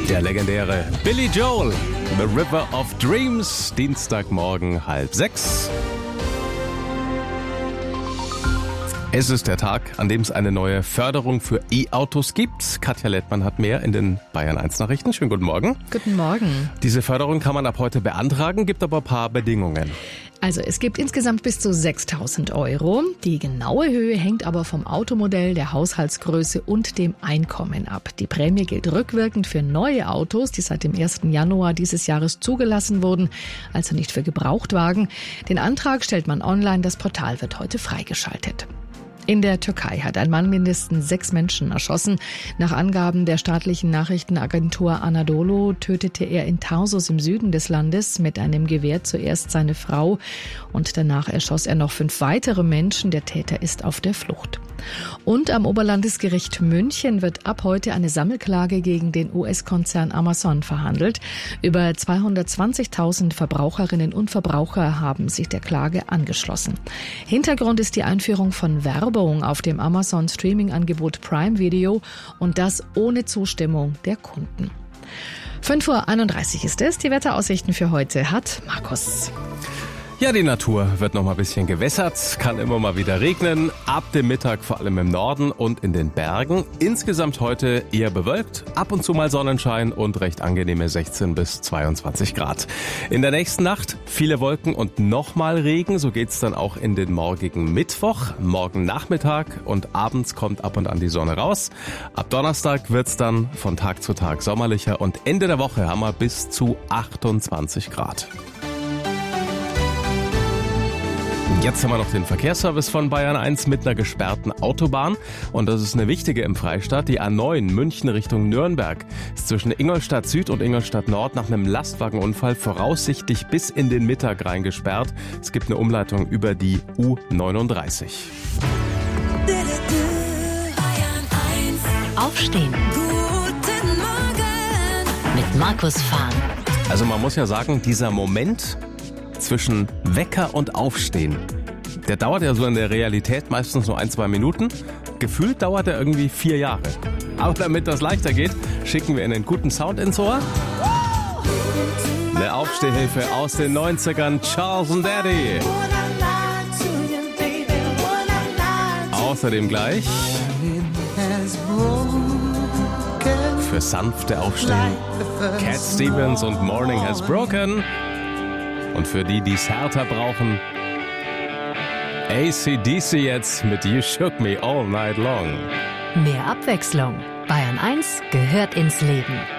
Der legendäre Billy Joel, The River of Dreams, Dienstagmorgen 5:30. Es ist der Tag, an dem es eine neue Förderung für E-Autos gibt. Katja Lettmann hat mehr in den Bayern 1 Nachrichten. Schönen guten Morgen. Guten Morgen. Diese Förderung kann man ab heute beantragen, gibt aber ein paar Bedingungen. Also es gibt insgesamt bis zu 6.000 Euro. Die genaue Höhe hängt aber vom Automodell, der Haushaltsgröße und dem Einkommen ab. Die Prämie gilt rückwirkend für neue Autos, die seit dem 1. Januar dieses Jahres zugelassen wurden, also nicht für Gebrauchtwagen. Den Antrag stellt man online, das Portal wird heute freigeschaltet. In der Türkei hat ein Mann mindestens 6 Menschen erschossen. Nach Angaben der staatlichen Nachrichtenagentur Anadolu tötete er in Tarsus im Süden des Landes mit einem Gewehr zuerst seine Frau und danach erschoss er noch 5 weitere Menschen. Der Täter ist auf der Flucht. Und am Oberlandesgericht München wird ab heute eine Sammelklage gegen den US-Konzern Amazon verhandelt. Über 220.000 Verbraucherinnen und Verbraucher haben sich der Klage angeschlossen. Hintergrund ist die Einführung von Werbung auf dem Amazon-Streaming-Angebot Prime Video und das ohne Zustimmung der Kunden. 5:31 Uhr ist es. Die Wetteraussichten für heute hat Markus. Ja, die Natur wird noch mal ein bisschen gewässert, kann immer mal wieder regnen, ab dem Mittag vor allem im Norden und in den Bergen. Insgesamt heute eher bewölkt, ab und zu mal Sonnenschein und recht angenehme 16 bis 22 Grad. In der nächsten Nacht viele Wolken und nochmal Regen, so geht's dann auch in den morgigen Mittwoch. Morgen Nachmittag und abends kommt ab und an die Sonne raus. Ab Donnerstag wird's dann von Tag zu Tag sommerlicher und Ende der Woche haben wir bis zu 28 Grad. Jetzt haben wir noch den Verkehrsservice von Bayern 1 mit einer gesperrten Autobahn. Und das ist eine wichtige im Freistaat. Die A9 München Richtung Nürnberg ist zwischen Ingolstadt Süd und Ingolstadt Nord nach einem Lastwagenunfall voraussichtlich bis in den Mittag rein gesperrt. Es gibt eine Umleitung über die U39. Aufstehen. Guten Morgen. Mit Markus Fahn. Also man muss ja sagen, dieser Moment zwischen Wecker und Aufstehen, der dauert ja so in der Realität meistens nur 1-2 Minuten. Gefühlt dauert er irgendwie 4 Jahre. Aber damit das leichter geht, schicken wir einen guten Sound ins Ohr. Eine Aufstehhilfe aus den 90ern, Charles and Daddy. Außerdem gleich für sanfte Aufstehen Cat Stevens und Morning Has Broken. Und für die, die es härter brauchen, AC/DC jetzt mit You Shook Me All Night Long. Mehr Abwechslung. Bayern 1 gehört ins Leben.